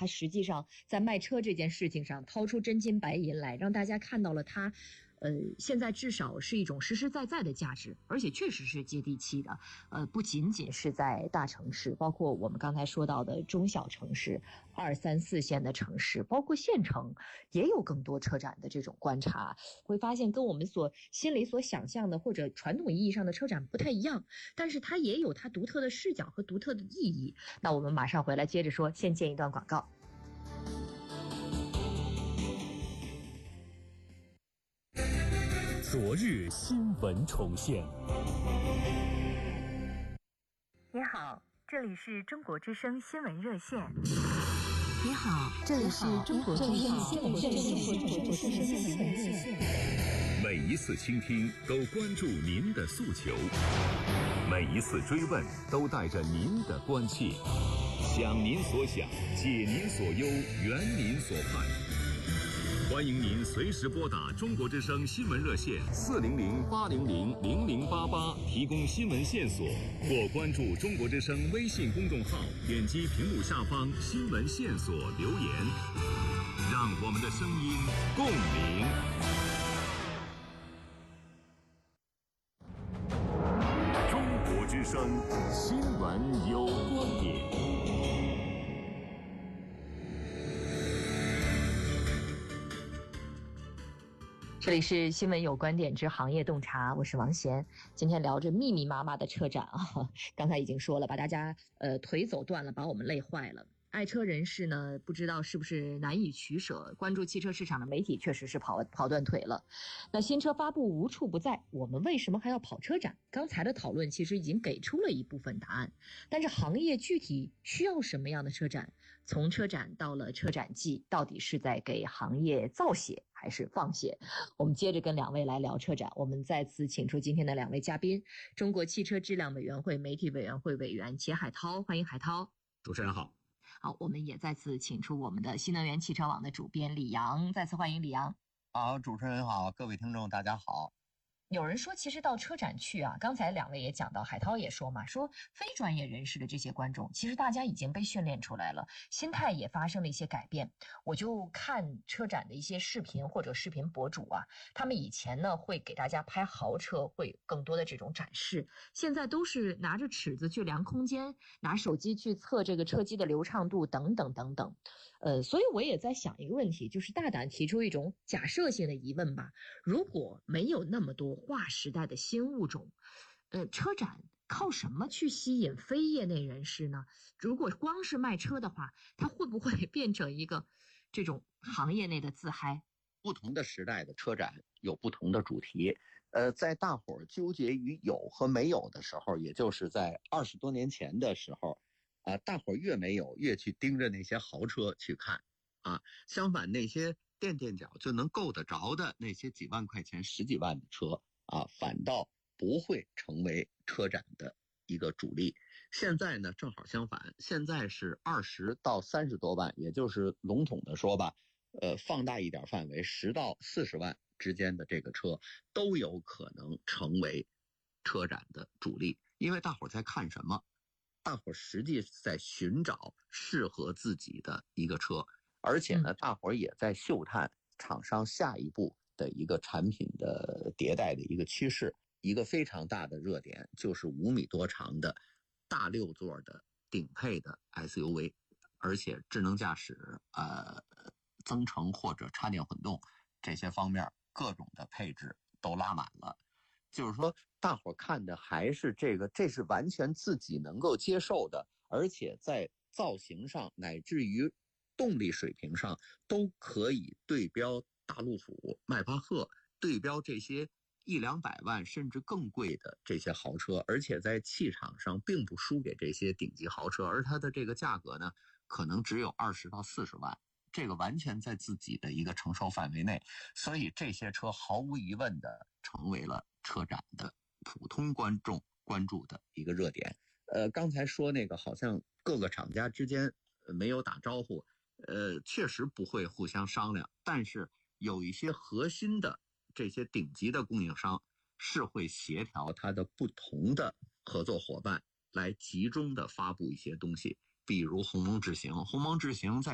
他实际上在卖车这件事情上掏出真金白银来，让大家看到了他现在至少是一种实实在在的价值，而且确实是接地气的。不仅仅是在大城市，包括我们刚才说到的中小城市、2、3、4线的城市，包括县城，也有更多车展的这种观察。会发现跟我们心里所想象的或者传统意义上的车展不太一样，但是它也有它独特的视角和独特的意义。那我们马上回来接着说，先见一段广告。 昨日新闻重现。 你好，这里是中国之声新闻热线。 你好，这里是中国之声新闻热线。 每一次倾听都关注您的诉求，每一次追问都带着您的关切，想您所想，解您所忧，圆您所盼。欢迎您随时拨打中国之声新闻热线400-800-0088，提供新闻线索，或关注中国之声微信公众号，点击屏幕下方新闻线索留言，让我们的声音共鸣。中国之声新闻有观点。 这里是新闻有观点之行业洞察，我是王贤。今天聊着密密麻麻的车展啊，刚才已经说了，把大家腿走断了，把我们累坏了。爱车人士呢，不知道是不是难以取舍，关注汽车市场的媒体确实是跑断腿了。那新车发布无处不在，我们为什么还要跑车展？刚才的讨论其实已经给出了一部分答案，但是行业具体需要什么样的车展？从车展到了车展季，到底是在给行业造血还是放血？我们接着跟两位来聊车展。我们再次请出今天的两位嘉宾，中国汽车质量委员会媒体委员会委员钱海涛，欢迎海涛。 主持人好。 好，我们也再次请出我们的新能源汽车网的主编李阳，再次欢迎李阳。 好，主持人好，各位听众大家好。 有人说其实到车展去啊，刚才两位也讲到，海涛也说嘛，说非专业人士的这些观众其实大家已经被训练出来了，心态也发生了一些改变。我就看车展的一些视频或者视频博主啊，他们以前呢会给大家拍豪车，会更多的这种展示，现在都是拿着尺子去量空间，拿手机去测这个车机的流畅度等等等等。所以我也在想一个问题，就是大胆提出一种假设性的疑问吧，如果没有那么多划时代的新物种，车展靠什么去吸引非业内人士呢？如果光是卖车的话，它会不会变成一个这种行业内的自嗨？ 不同的时代的车展有不同的主题，在大伙儿纠结于有和没有的时候，也就是在20多年前的时候，大伙儿越没有越去盯着那些豪车去看啊，相反那些垫垫脚就能够得着的那些几万块钱、十几万的车啊，反倒不会成为车展的一个主力。现在呢，正好相反，现在是20到30多万，也就是笼统的说吧，放大一点范围，10到40万之间的这个车都有可能成为车展的主力。因为大伙儿在看什么？大伙儿实际在寻找适合自己的一个车，而且呢，大伙儿也在嗅探厂商下一步的一个产品的迭代的一个趋势。一个非常大的热点就是5米多长的大6座的顶配的 SUV， 而且智能驾驶、增程或者插电混动这些方面各种的配置都拉满了。就是说大伙看的还是这个，这是完全自己能够接受的，而且在造型上乃至于动力水平上都可以对标大路虎、迈巴赫，对标这些100-200万甚至更贵的这些豪车，而且在气场上并不输给这些顶级豪车，而它的这个价格呢，可能只有20到40万，这个完全在自己的一个承受范围内，所以这些车毫无疑问的成为了车展的普通观众关注的一个热点。刚才说那个好像各个厂家之间没有打招呼，确实不会互相商量，但是有一些核心的这些顶级的供应商是会协调它的不同的合作伙伴来集中的发布一些东西，比如鸿蒙智行在